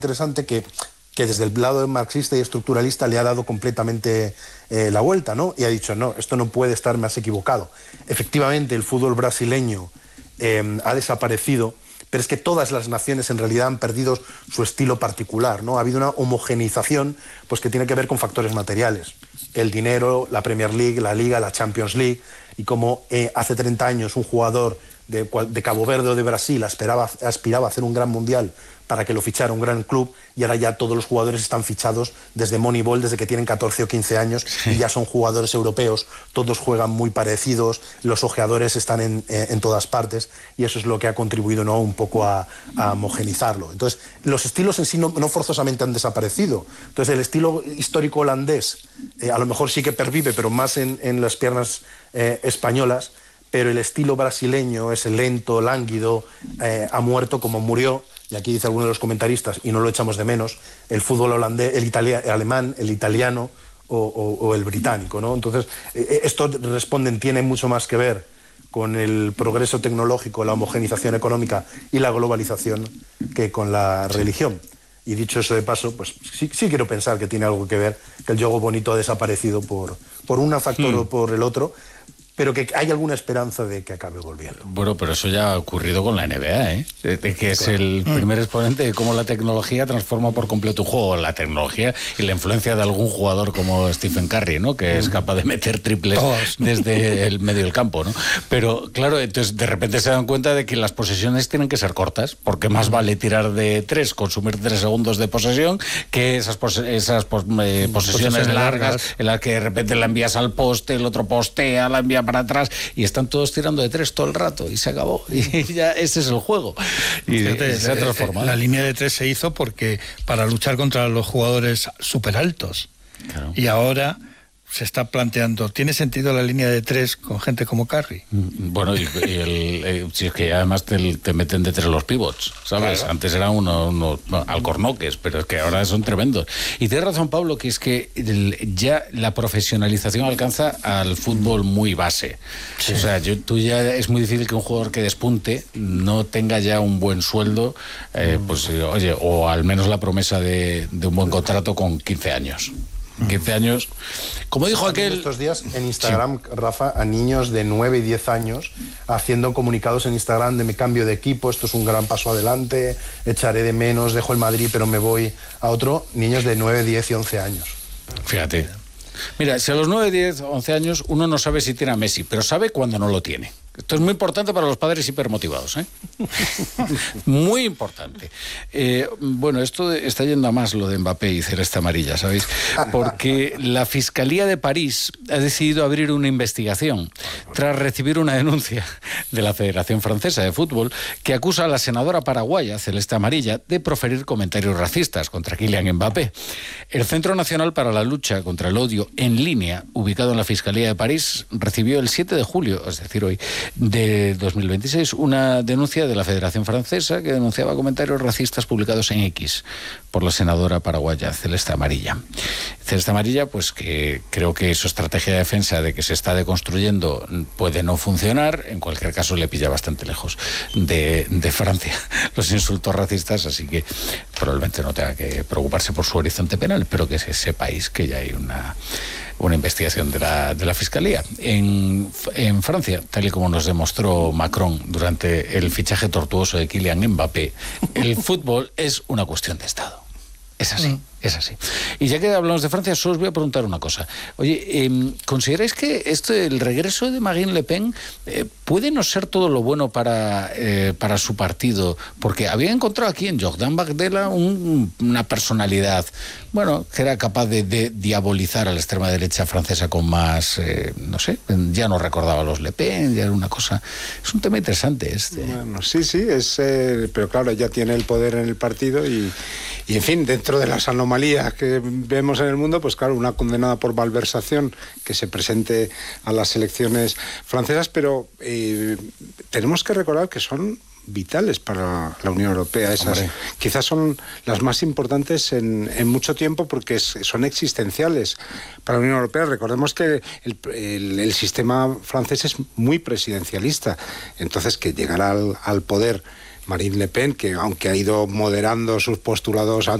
interesante que desde el lado marxista y estructuralista le ha dado completamente la vuelta, ¿no? Y ha dicho, no, esto no puede estar más equivocado. Efectivamente, el fútbol brasileño ha desaparecido, pero es que todas las naciones en realidad han perdido su estilo particular, ¿no? Ha habido una homogeneización pues, que tiene que ver con factores materiales. El dinero, la Premier League, la Liga, la Champions League, y como hace 30 años un jugador de Cabo Verde o de Brasil aspiraba a hacer un gran mundial para que lo fichara un gran club, y ahora ya todos los jugadores están fichados desde Moneyball, desde que tienen 14 o 15 años, y ya son jugadores europeos, todos juegan muy parecidos, los ojeadores están en todas partes, y eso es lo que ha contribuido, ¿no?, un poco a homogenizarlo. Entonces, los estilos en sí no forzosamente han desaparecido. Entonces, el estilo histórico holandés a lo mejor sí que pervive, pero más en las piernas españolas, pero el estilo brasileño, ese lento, lánguido, ha muerto como murió, y aquí dice alguno de los comentaristas, y no lo echamos de menos, el fútbol holandés, el alemán, el italiano o el británico, ¿no? Entonces, esto tiene mucho más que ver con el progreso tecnológico, la homogenización económica y la globalización que con la religión. Y dicho eso de paso, pues sí quiero pensar que tiene algo que ver, que el juego bonito ha desaparecido por un factor o por el otro, pero que hay alguna esperanza de que acabe volviendo. Bueno, pero eso ya ha ocurrido con la NBA, ¿eh? Que es el primer exponente de cómo la tecnología transforma por completo un juego. La tecnología y la influencia de algún jugador como Stephen Curry, ¿no?, que es capaz de meter triples desde el medio del campo, ¿no? Pero claro, entonces de repente se dan cuenta de que las posesiones tienen que ser cortas, porque más vale tirar de 3, consumir 3 segundos de posesión, que esas posesiones largas en las que de repente la envías al poste, el otro postea, la envía para atrás, y están todos tirando de 3 todo el rato, y se acabó, y ya ese es el juego. Y fíjate, se ha transformado. La línea de 3 se hizo porque para luchar contra los jugadores súper altos. Claro. Y ahora se está planteando, ¿tiene sentido la línea de 3 con gente como Curry? Bueno, si es que además te meten de 3 los pivots, ¿sabes? Claro. Antes eran unos alcornoques, pero es que ahora son tremendos. Y tienes razón, Pablo, que es que ya la profesionalización alcanza al fútbol muy base. Sí. O sea, tú ya es muy difícil que un jugador que despunte no tenga ya un buen sueldo, pues oye, o al menos la promesa de un buen contrato con 15 años. 15 años, como dijo aquel... Estos días en Instagram, sí, Rafa, a niños de 9 y 10 años haciendo comunicados en Instagram de me cambio de equipo, esto es un gran paso adelante, echaré de menos, dejo el Madrid pero me voy a otro. Niños de 9, 10 y 11 años. Fíjate. Mira, si a los 9, 10, 11 años uno no sabe si tiene a Messi, pero sabe cuando no lo tiene. Esto es muy importante para los padres hipermotivados, ¿eh? Muy importante. Bueno, esto está yendo a más lo de Mbappé y celeste amarilla, ¿sabéis? Porque la Fiscalía de París ha decidido abrir una investigación tras recibir una denuncia de la Federación Francesa de Fútbol que acusa a la senadora paraguaya, celeste amarilla, de proferir comentarios racistas contra Kylian Mbappé. El Centro Nacional para la Lucha contra el Odio en Línea, ubicado en la Fiscalía de París, recibió el 7 de julio, es decir, hoy, de 2026, una denuncia de la Federación Francesa que denunciaba comentarios racistas publicados en X por la senadora paraguaya Celeste Amarilla. Celeste Amarilla, pues que creo que su estrategia de defensa de que se está deconstruyendo puede no funcionar, en cualquier caso le pilla bastante lejos de Francia los insultos racistas, así que probablemente no tenga que preocuparse por su horizonte penal, pero que sepáis que ya hay una investigación de la Fiscalía. En Francia, tal y como nos demostró Macron durante el fichaje tortuoso de Kylian Mbappé, el fútbol es una cuestión de Estado. Es así. Es así. Y ya que hablamos de Francia, solo os voy a preguntar una cosa. Oye, ¿consideráis que el regreso de Marine Le Pen puede no ser todo lo bueno para su partido? Porque había encontrado aquí en Jordan Bardella una personalidad, bueno, que era capaz de diabolizar a la extrema derecha francesa con más, no sé, ya no recordaba a los Le Pen, ya era una cosa... Es un tema interesante este. Bueno, sí, pero claro, ya tiene el poder en el partido y en fin, dentro de las anomalías que vemos en el mundo, pues claro, una condenada por malversación que se presente a las elecciones francesas, pero tenemos que recordar que son vitales para la Unión Europea. Esas quizás son las más importantes en mucho tiempo porque son existenciales para la Unión Europea. Recordemos que el sistema francés es muy presidencialista, entonces que llegar al poder Marine Le Pen, que aunque ha ido moderando sus postulados